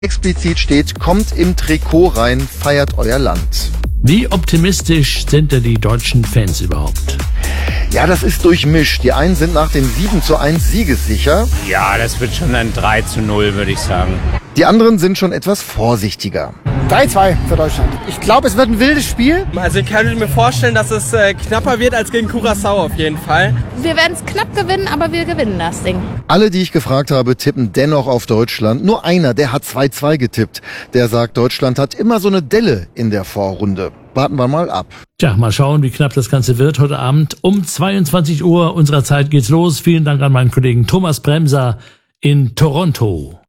Explizit steht, kommt im Trikot rein, feiert euer Land. Wie optimistisch sind denn die deutschen Fans überhaupt? Ja, das ist durchmischt. Die einen sind nach dem 7:1 siegessicher. Ja, das wird schon ein 3:0, würde ich sagen. Die anderen sind schon etwas vorsichtiger. 3-2 für Deutschland. Ich glaube, es wird ein wildes Spiel. Also ich kann mir vorstellen, dass es knapper wird als gegen Curaçao auf jeden Fall. Wir werden es knapp gewinnen, aber wir gewinnen das Ding. Alle, die ich gefragt habe, tippen dennoch auf Deutschland. Nur einer, der hat 2-2 getippt. Der sagt, Deutschland hat immer so eine Delle in der Vorrunde. Warten wir mal ab. Tja, mal schauen, wie knapp das Ganze wird heute Abend. Um 22 Uhr unserer Zeit geht's los. Vielen Dank an meinen Kollegen Thomas Bremser in Toronto.